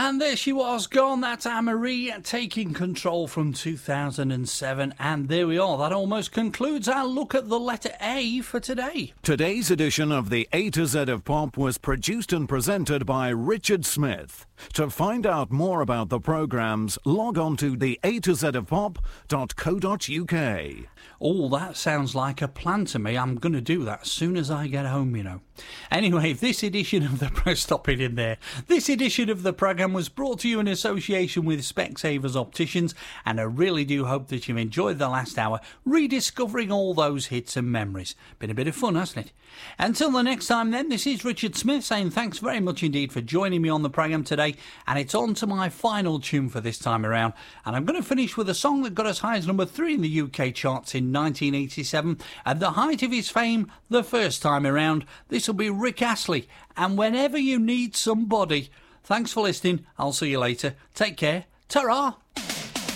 And there she was, gone. That's Anne-Marie taking control from 2007. And there we are. That almost concludes our look at the letter A for today. Today's edition of the A to Z of Pop was produced and presented by Richard Smith. To find out more about the programmes, log on to theatozofpop.co.uk. Oh, that sounds like a plan to me. I'm going to do that as soon as I get home, you know. Anyway, this edition of the... Stop it in there. This edition of the programme was brought to you in association with Specsavers Opticians, and I really do hope that you've enjoyed the last hour rediscovering all those hits and memories. Been a bit of fun, hasn't it? Until the next time then, this is Richard Smith saying thanks very much indeed for joining me on the programme today, and it's on to my final tune for this time around, and I'm going to finish with a song that got as high as number 3 in the UK charts in 1987, at the height of his fame the first time around. This will be Rick Astley, and Whenever You Need Somebody. Thanks for listening. I'll see you later. Take care. Ta-ra!